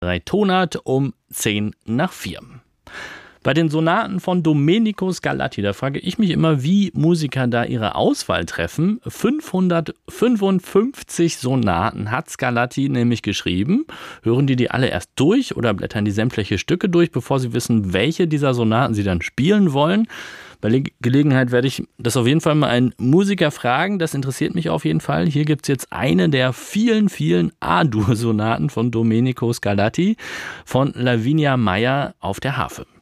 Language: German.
3 Tonart um 10:04. Bei den Sonaten von Domenico Scarlatti, da frage ich mich immer, wie Musiker da ihre Auswahl treffen. 555 Sonaten hat Scarlatti nämlich geschrieben. Hören die alle erst durch oder blättern die sämtliche Stücke durch, bevor sie wissen, welche dieser Sonaten sie dann spielen wollen? Bei Gelegenheit werde ich das auf jeden Fall mal einen Musiker fragen. Das interessiert mich auf jeden Fall. Hier gibt es jetzt eine der vielen, vielen A-Dur-Sonaten von Domenico Scarlatti von Lavinia Meier auf der Harfe.